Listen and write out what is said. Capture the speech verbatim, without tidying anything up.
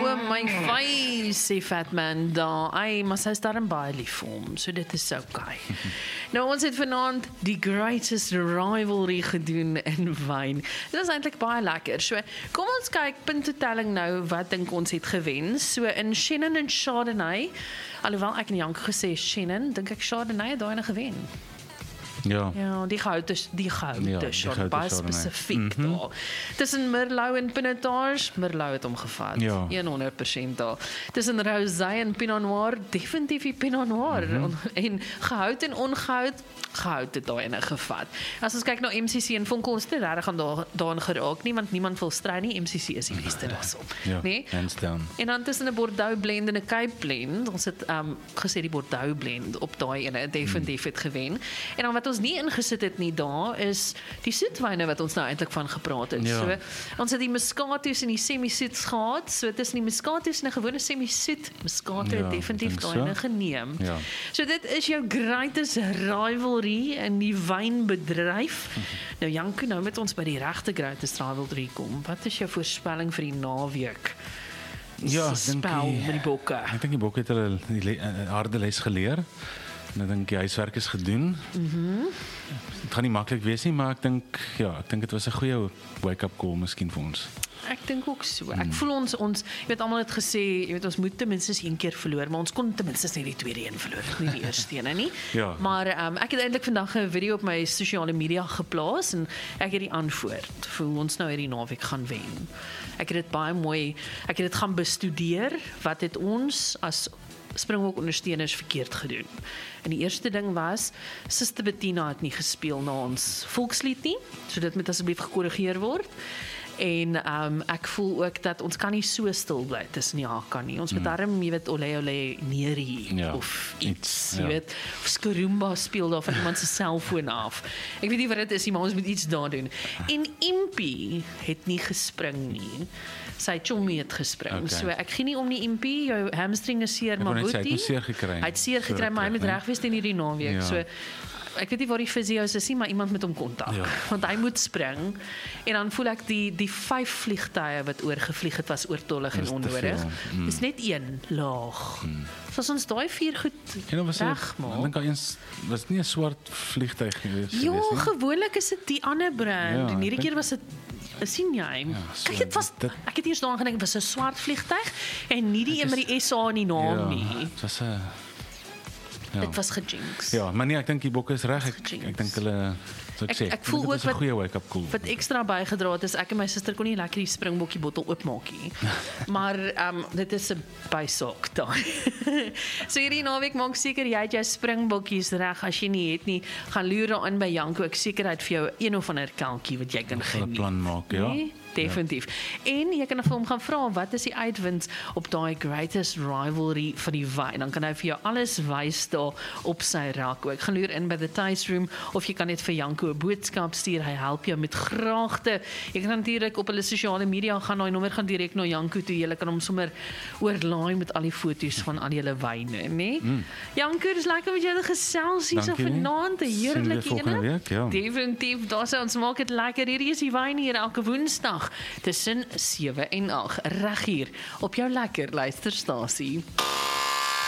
O my face, sê Fatman daar. Ai, maar sy is daarin baie lief vir hom, so dit is okay. Nou ons het vanaand die greatest rivalry gedoen in wyn. Dit is eintlik baie lekker. So kom ons kyk puntetelling nou wat dink ons het gewen. So in Chenin en Chardonnay, alhoewel ek in Janko gesê Chenin, dink ek Chardonnay het daai ene gewen. Ja. Ja, die goud is die goud Ja, is die schon goud baie is Chardonnay. spesifiek Mhm. daar. Tussen Merlot en Pinotage, Merlot het hom gevat. Ja. honderd persent daar. Tussen Rosé en Pinot Noir, definitief die Pinot Noir. Mhm. En gehout en ongehout, gehout het daai ene gevat. As ons kyk na M C C en Vonkel, is dit regtig aan daar daarin geraak nie, want niemand wil stry nie. M C C is die beste daarso. Ja, Nee? hands down. En dan tussen 'n Bordeaux blend en 'n Cape blend, ons het um, gesê die Bordeaux blend op daai ene definitief het gewen. En dan wat ons nie ingesit het nie daar is die soetwyne wat ons nou eintlik van gepraat het. Ja. So ons het die Moscatos en die semi-soets gehad. So tussen die Moscatos en 'n gewone semi-soet, Moscato Ja, het definitief ek dink daai ene so. geneem. Ja. So dit is jou greatest rivalry in die wynbedryf. Nou Janko, nou met ons by die regte greatest rivalry kom. Wat is jou voorspelling vir die naweek? Ja, ek dink spel die- met die bokke. Ek dink die bokke het hulle die le- eh, harde les geleer. En ek dink die huiswerk is gedoen. Mhm. Het gaan nie maklik wees nie, maar ek dink ja, ek dink dit was 'n goeie wake-up call miskien vir ons. Ek dink ook so. Ek voel ons ons jy weet almal het gesê, jy weet ons moet ten minste een keer verloor, maar ons kon ten minste net die tweede een verloor, nie die eerste een nie. Ja. Maar um, ek het eintlik vandag 'n video op my sosiale media geplaas en ek het die antwoord vir hoe ons nou hierdie naweek gaan wen. Ek het dit baie mooi, ek het dit gaan bestudeer, wat het ons as Springbok ondersteuners verkeerd gedoen. En die eerste ding was, Suster Bettina het nie gespeel na ons volkslied nie, so dit moet asseblief gekorrigeer word. En um, ek voel ook dat ons kan nie so stil bly tussen die hake nie. Ons moet darm, jy weet, ole ole neerie Ja, of iets, iets, jy ja. weet, of Skarumba speel daar van iemand se selfoon af. Ek weet nie wat dit is nie, maar ons moet iets daar doen. En Impie het nie gespring nie. Sy chommy het gespring. Okay. So ek gee nie om nie Impie, jou hamstring is seer, Ek maar wou net sê, hy boetie. het seer gekry. Hy het seer gekry, So maar hy moet terug, reg wees teen hierdie naweek. Ja. So ek weet nie waar die fisio's is nie, maar iemand moet hom kontak. Ja. Want hy moet spring. En dan voel ek die die vyf vliegtye wat oorgevlieg het was oortollig en Dis te onnodig. veel. Mm. Dis net een laag. Mm. So as ons daai vier goed En dan was er- reg ek maak. dink daar eens was nie 'n swart vliegtyg gewees Ja, gewees nie. gewoonlik is dit die ander brand. Ja, en hierdie ek keer was dit sien jy? Ja, so Kyk, dit was dit- ek het eers daaraan gedink dit was 'n swart vliegtyg en nie die een met die S A in die naam Ja, nie. dit was 'n ja. Dit was gejinx. Ja, maar nee, ek dink die bokke is reg. Ek Gejinx. ek dink hulle so ek Ek- sê, ek dink voel dit was ook 'n wat- goeie wake-up call. Wat ekstra bygedra het is ek en my suster kon nie lekker die springbokkie bottel oopmaak nie. Maar ehm um, dit is 'n bysaak daai. So hierdie naweek maak seker jy het jou springbokkies reg. As jy nie het nie, gaan loer daarin by Janko. Ek sekerheid vir jou een of ander kelkie wat jy kan Ons sal 'n geniet. plan maak, ja. Nee? Definitief. Ja. En jy kan vir hom gaan vra wat is die uitwins op daai greatest rivalry van die wyn. Dan kan hy vir jou alles wys daar op sy rak. Ek gaan loer in by the Taste Room of jy kan net vir Janko 'n boodskap stuur. Hy help jou met graagte. Jy kan natuurlik op hulle sosiale media gaan, daai nommer gaan direk na Janko toe. Jy kan hom sommer oorlaai met al die foto's van al julle wyne, né? Nee? Mm. Janko, dis lekker met jou te gesels hier so Dankie. vanaand. 'n Sien weer Heerlike volgende ene. week, ja. Definitief, daar sou ons maak dit lekker. Hierdie is die wyn hier elke Woensdag tussen sewe en agt reg hier op jou lekker luisterstasie.